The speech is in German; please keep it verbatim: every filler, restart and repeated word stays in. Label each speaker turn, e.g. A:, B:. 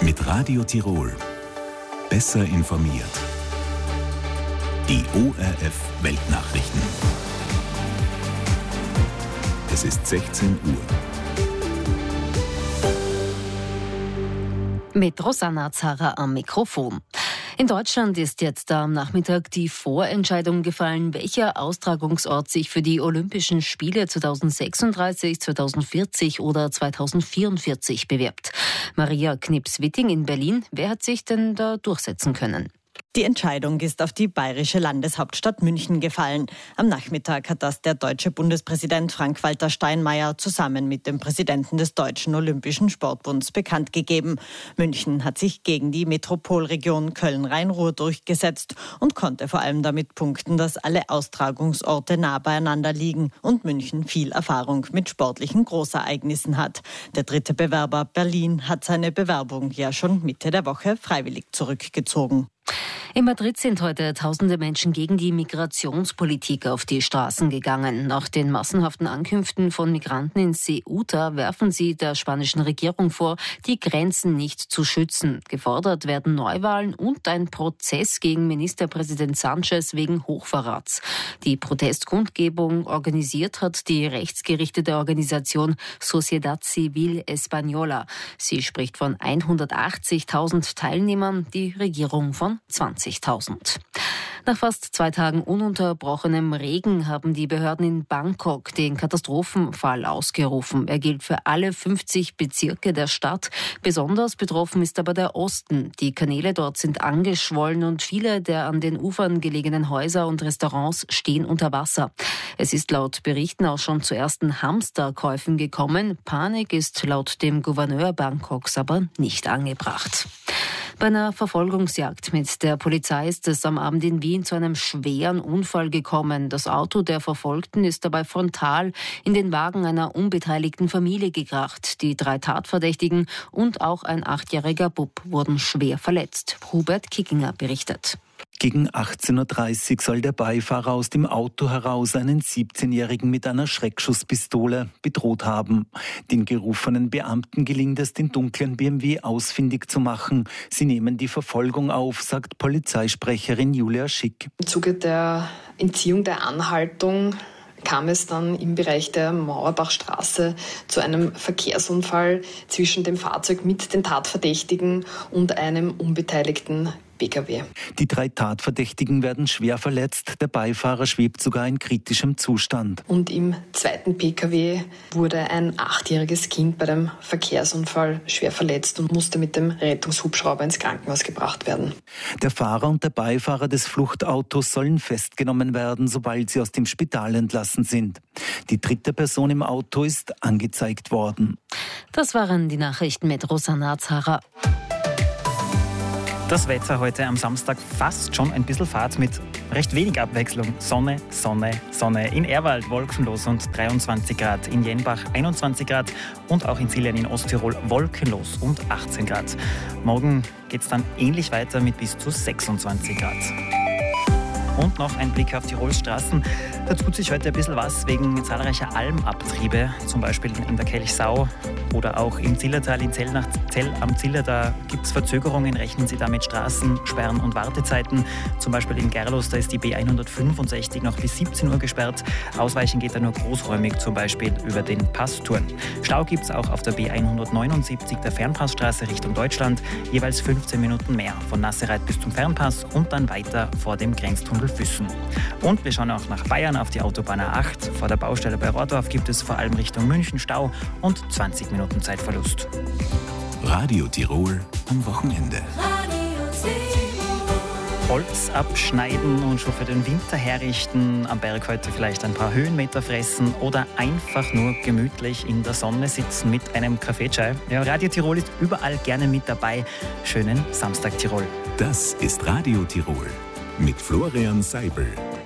A: Mit Radio Tirol. Besser informiert. Die O R F Weltnachrichten. Es ist sechzehn Uhr.
B: Mit Rosanna Zara am Mikrofon. In Deutschland ist jetzt am Nachmittag die Vorentscheidung gefallen, welcher Austragungsort sich für die Olympischen Spiele zweitausendsechsunddreißig, zweitausendvierzig oder zweitausendvierundvierzig bewirbt. Maria Knips-Witting in Berlin, wer hat sich denn da durchsetzen können?
C: Die Entscheidung ist auf die bayerische Landeshauptstadt München gefallen. Am Nachmittag hat das der deutsche Bundespräsident Frank-Walter Steinmeier zusammen mit dem Präsidenten des Deutschen Olympischen Sportbunds bekannt gegeben. München hat sich gegen die Metropolregion Köln-Rhein-Ruhr durchgesetzt und konnte vor allem damit punkten, dass alle Austragungsorte nah beieinander liegen und München viel Erfahrung mit sportlichen Großereignissen hat. Der dritte Bewerber Berlin hat seine Bewerbung ja schon Mitte der Woche freiwillig zurückgezogen.
B: In Madrid sind heute tausende Menschen gegen die Migrationspolitik auf die Straßen gegangen. Nach den massenhaften Ankünften von Migranten in Ceuta werfen sie der spanischen Regierung vor, die Grenzen nicht zu schützen. Gefordert werden Neuwahlen und ein Prozess gegen Ministerpräsident Sánchez wegen Hochverrats. Die Protestkundgebung organisiert hat die rechtsgerichtete Organisation Sociedad Civil Española. Sie spricht von hundertachtzigtausend Teilnehmern, die Regierung von zwanzigtausend. Nach fast zwei Tagen ununterbrochenem Regen haben die Behörden in Bangkok den Katastrophenfall ausgerufen. Er gilt für alle fünfzig Bezirke der Stadt. Besonders betroffen ist aber der Osten. Die Kanäle dort sind angeschwollen und viele der an den Ufern gelegenen Häuser und Restaurants stehen unter Wasser. Es ist laut Berichten auch schon zu ersten Hamsterkäufen gekommen. Panik ist laut dem Gouverneur Bangkoks aber nicht angebracht. Bei einer Verfolgungsjagd mit der Polizei ist es am Abend in Wien zu einem schweren Unfall gekommen. Das Auto der Verfolgten ist dabei frontal in den Wagen einer unbeteiligten Familie gekracht. Die drei Tatverdächtigen und auch ein achtjähriger Bub wurden schwer verletzt. Hubert Kickinger berichtet.
D: Gegen achtzehn Uhr dreißig soll der Beifahrer aus dem Auto heraus einen siebzehnjährigen mit einer Schreckschusspistole bedroht haben. Den gerufenen Beamten gelingt es, den dunklen B M W ausfindig zu machen. Sie nehmen die Verfolgung auf, sagt Polizeisprecherin Julia Schick.
E: Im Zuge der Entziehung der Anhaltung kam es dann im Bereich der Mauerbachstraße zu einem Verkehrsunfall zwischen dem Fahrzeug mit den Tatverdächtigen und einem unbeteiligten P K W.
D: Die drei Tatverdächtigen werden schwer verletzt. Der Beifahrer schwebt sogar in kritischem Zustand.
E: Und im zweiten P K W wurde ein achtjähriges Kind bei dem Verkehrsunfall schwer verletzt und musste mit dem Rettungshubschrauber ins Krankenhaus gebracht werden.
D: Der Fahrer und der Beifahrer des Fluchtautos sollen festgenommen werden, sobald sie aus dem Spital entlassen sind. Die dritte Person im Auto ist angezeigt worden.
B: Das waren die Nachrichten mit Rosanna Zara.
F: Das Wetter heute am Samstag fast schon ein bisschen fad mit recht wenig Abwechslung. Sonne, Sonne, Sonne. In Ehrwald wolkenlos und dreiundzwanzig Grad. In Jenbach einundzwanzig Grad und auch in Zillern in Osttirol wolkenlos und achtzehn Grad. Morgen geht es dann ähnlich weiter mit bis zu sechsundzwanzig Grad. Und noch ein Blick auf Tirols Straßen. Da tut sich heute ein bisschen was wegen zahlreicher Almabtriebe, zum Beispiel in der Kelchsau oder auch im Zillertal in Zell, nach Zell am Ziller. Da gibt es Verzögerungen, rechnen Sie da mit Straßensperren und Wartezeiten. Zum Beispiel in Gerlos, da ist die B hundertfünfundsechzig noch bis siebzehn Uhr gesperrt. Ausweichen geht da nur großräumig, zum Beispiel über den Passturm. Stau gibt es auch auf der B hundertneunundsiebzig, der Fernpassstraße Richtung Deutschland. Jeweils fünfzehn Minuten mehr von Nassereit bis zum Fernpass und dann weiter vor dem Grenztunnel Füssen. Und wir schauen auch nach Bayern auf die Autobahn A acht. Vor der Baustelle bei Rohrdorf gibt es vor allem Richtung München Stau und zwanzig Minuten Zeitverlust.
A: Radio Tirol am Wochenende.
F: Holz abschneiden und schon für den Winter herrichten, am Berg heute vielleicht ein paar Höhenmeter fressen oder einfach nur gemütlich in der Sonne sitzen mit einem Kaffeechai. Ja, Radio Tirol ist überall gerne mit dabei. Schönen Samstag Tirol.
A: Das ist Radio Tirol mit Florian Seibel.